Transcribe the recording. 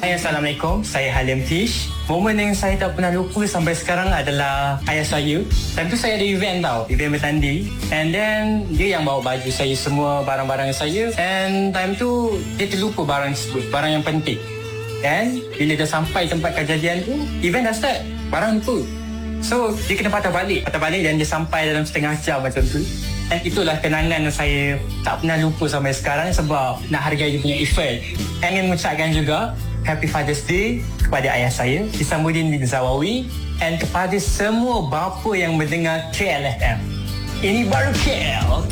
Hai, Assalamualaikum. Saya Halim Tish. Momen yang saya tak pernah lupa sampai sekarang adalah ayah saya. Time tu saya ada event tau, event bertanding. And then dia yang bawa baju saya semua, barang-barang saya. And time tu dia terlupa barang tersebut, barang yang penting. And bila dah sampai tempat kejadian tu, event dah start, barang lupa. So dia kena patah balik dan dia sampai dalam setengah jam macam tu. Dan itulah kenangan yang saya tak pernah lupa sampai sekarang sebab nak hargai dia punya effort. Saya ingin mengucapkan juga Happy Father's Day kepada ayah saya, Hisamuddin bin Zawawi, dan kepada semua bapa yang mendengar KLFM. Ini baru KL.